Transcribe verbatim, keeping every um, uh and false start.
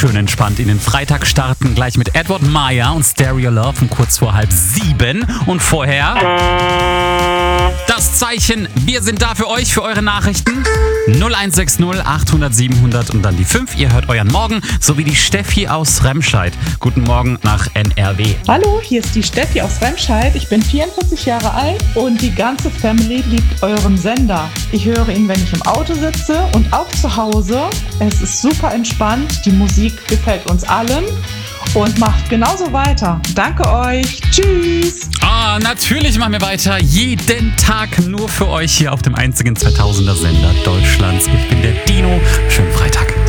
schön entspannt in den Freitag starten. Gleich mit Edward Meyer und Stereo Love um kurz vor halb sieben. Und vorher das Zeichen. Wir sind da für euch, für eure Nachrichten. null eins sechs null achthundert siebenhundert und dann die fünf. Ihr hört euren Morgen, sowie die Steffi aus Remscheid. Guten Morgen nach N R W. Hallo, hier ist die Steffi aus Remscheid. Ich bin vierundvierzig Jahre alt und die ganze Family liebt euren Sender. Ich höre ihn, wenn ich im Auto sitze und auch zu Hause. Es ist super entspannt. Die Musik gefällt uns allen. Und macht genauso weiter. Danke euch. Tschüss. Ah, natürlich machen wir weiter. Jeden Tag nur für euch hier auf dem einzigen zweitausender Sender Deutschlands. Ich bin der Dino. Schönen Freitag.